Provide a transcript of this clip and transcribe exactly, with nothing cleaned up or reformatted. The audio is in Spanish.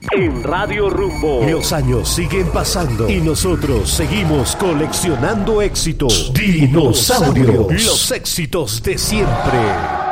En Radio Rumbo. Los años siguen pasando y nosotros seguimos coleccionando éxitos. Dinosaurios. Los éxitos de siempre.